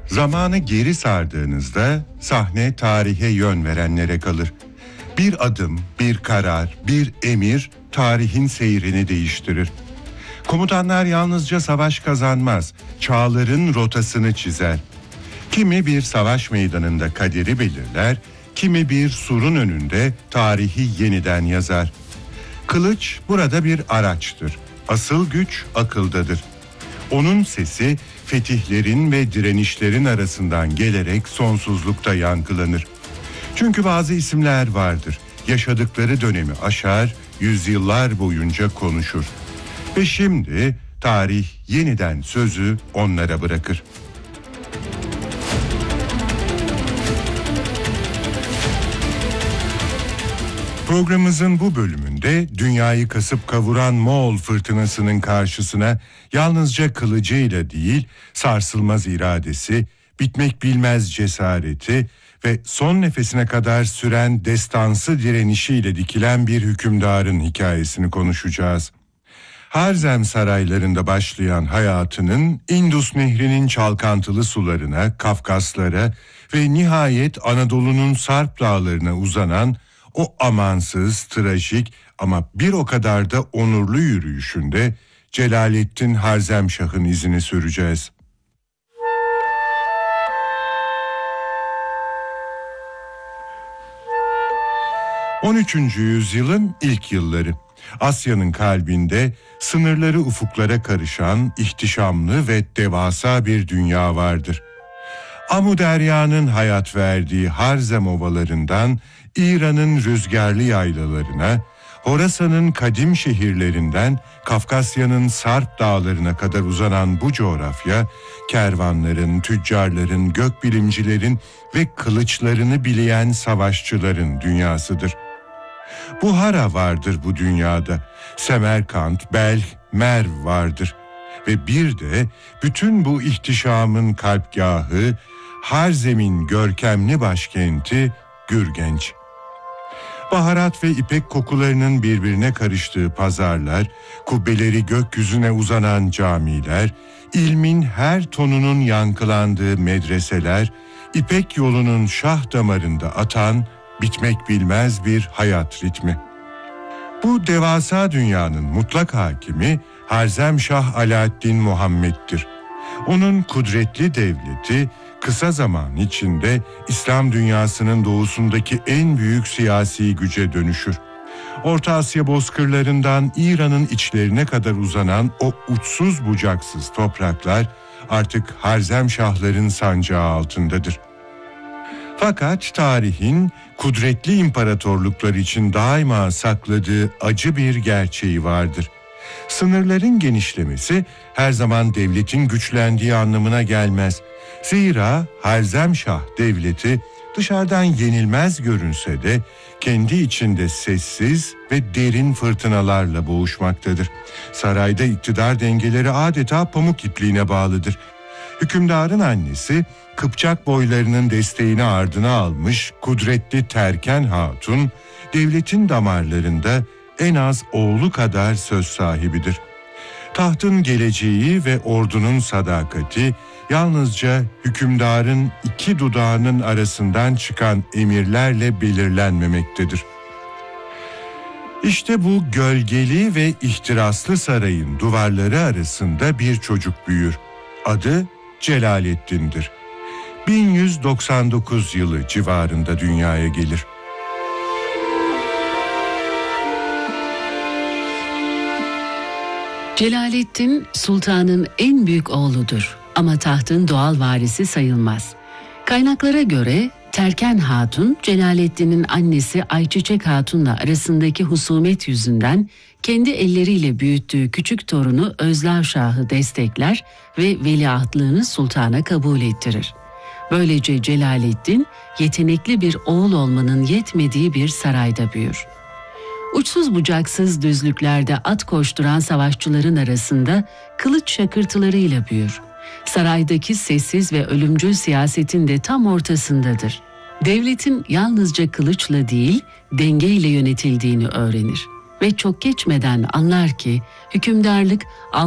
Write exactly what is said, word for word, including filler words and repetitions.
Zamanı geri sardığınızda sahne tarihe yön verenlere kalır. Bir adım, bir karar, bir emir tarihin seyrini değiştirir. Komutanlar yalnızca savaş kazanmaz, çağların rotasını çizer. Kimi bir savaş meydanında kaderi belirler, kimi bir surun önünde tarihi yeniden yazar. Kılıç burada bir araçtır. Asıl güç akıldadır. Onun sesi fetihlerin ve direnişlerin arasından gelerek sonsuzlukta yankılanır. Çünkü bazı isimler vardır. Yaşadıkları dönemi aşar, yüzyıllar boyunca konuşur. Ve şimdi tarih yeniden sözü onlara bırakır. Programımızın bu bölümünde dünyayı kasıp kavuran Moğol fırtınasının karşısına yalnızca kılıcıyla değil, sarsılmaz iradesi, bitmek bilmez cesareti ve son nefesine kadar süren destansı direnişiyle dikilen bir hükümdarın hikayesini konuşacağız. Harzem saraylarında başlayan hayatının Indus Nehri'nin çalkantılı sularına, Kafkaslara ve nihayet Anadolu'nun Sarp dağlarına uzanan o amansız, trajik ama bir o kadar da onurlu yürüyüşünde Celaleddin Harzemşah'ın izini süreceğiz. on üçüncü yüzyılın ilk yılları. Asya'nın kalbinde sınırları ufuklara karışan ihtişamlı ve devasa bir dünya vardır. Amuderya'nın hayat verdiği Harzem ovalarından İran'ın rüzgarlı yaylalarına, Horasan'ın kadim şehirlerinden Kafkasya'nın Sarp dağlarına kadar uzanan bu coğrafya, kervanların, tüccarların, gökbilimcilerin ve kılıçlarını bileyen savaşçıların dünyasıdır. Buhara vardır bu dünyada, Semerkant, Belh, Merv vardır ve bir de bütün bu ihtişamın kalpgahı, Harzem'in görkemli başkenti Gürgenç. Baharat ve ipek kokularının birbirine karıştığı pazarlar, kubbeleri gökyüzüne uzanan camiler, ilmin her tonunun yankılandığı medreseler, İpek yolunun şah damarında atan, bitmek bilmez bir hayat ritmi. Bu devasa dünyanın mutlak hakimi Harzemşah Alaaddin Muhammed'dir. Onun kudretli devleti kısa zaman içinde İslam dünyasının doğusundaki en büyük siyasi güce dönüşür. Orta Asya bozkırlarından İran'ın içlerine kadar uzanan o uçsuz bucaksız topraklar artık Harzemşahların sancağı altındadır. Fakat tarihin kudretli imparatorluklar için daima sakladığı acı bir gerçeği vardır. Sınırların genişlemesi her zaman devletin güçlendiği anlamına gelmez. Zira Harzemşah devleti dışarıdan yenilmez görünse de kendi içinde sessiz ve derin fırtınalarla boğuşmaktadır. Sarayda iktidar dengeleri adeta pamuk ipliğine bağlıdır. Hükümdarın annesi Kıpçak boylarının desteğini ardına almış kudretli Terken Hatun, devletin damarlarında en az oğlu kadar söz sahibidir. Tahtın geleceği ve ordunun sadakati yalnızca hükümdarın iki dudağının arasından çıkan emirlerle belirlenmemektedir. İşte bu gölgeli ve ihtiraslı sarayın duvarları arasında bir çocuk büyür. Adı Celaleddin'dir. bin yüz doksan dokuz yılı civarında dünyaya gelir. Celaleddin sultanın en büyük oğludur ama tahtın doğal varisi sayılmaz. Kaynaklara göre Terken Hatun, Celaleddin'in annesi Ayçiçek Hatun'la arasındaki husumet yüzünden kendi elleriyle büyüttüğü küçük torunu Özlav Şah'ı destekler ve veliahtlığını sultana kabul ettirir. Böylece Celaleddin yetenekli bir oğul olmanın yetmediği bir sarayda büyür. Uçsuz bucaksız düzlüklerde at koşturan savaşçıların arasında kılıç şakırtılarıyla büyür. Saraydaki sessiz ve ölümcül siyasetin de tam ortasındadır. Devletin yalnızca kılıçla değil, dengeyle yönetildiğini öğrenir ve çok geçmeden anlar ki hükümdarlık